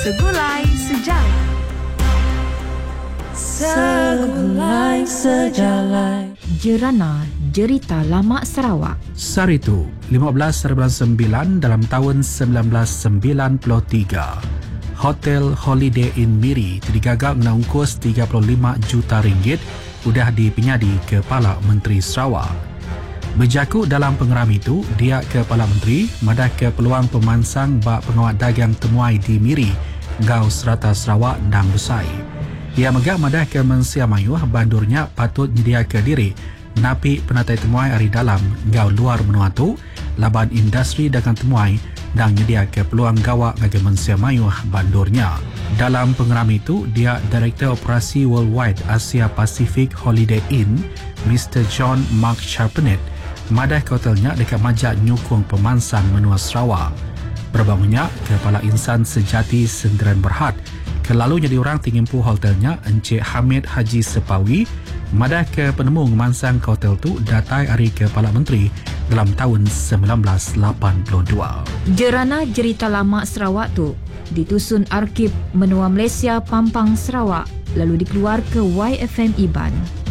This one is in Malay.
Segulai Sejarah. Segulai Sejarah. Jerana Jerita Lama Sarawak. Saritu, 15/9 dalam tahun 1993. Hotel Holiday Inn Miri digagak mengungkus 35 juta ringgit sudah dipenyadi Kepala Menteri Sarawak. Berjakut dalam pengeram itu, dia Kepala Menteri madah ke peluang pemansang bak pengawat dagang temuai di Miri, Gau Serata Sarawak dan Besai. Ia megah madah ke Mensia Mayuh bandurnya patut nyedia ke diri napi penatai temuai hari dalam Gau luar menua tu, laban industri dagang temuai dan nyedia ke peluang gawak bagi Mensia Mayuh bandurnya. Dalam pengeram itu, dia Direktur Operasi Worldwide Asia Pacific Holiday Inn, Mr. John Mark Charpenet, madah ke hotelnya dekat majak nyukung pemansang menua Sarawak. Berbangunnya, Kepala Insan Sejati Sendirian Berhad, kelalunya diorang tingimpu hotelnya Encik Hamid Haji Sepawi, madah ke penemu memansang ke hotel tu datai hari Kepala Menteri dalam tahun 1982. Jerana Jerita Lama Sarawak tu ditusun Arkib Menua Malaysia Pampang Sarawak lalu dikeluar ke YFM Iban.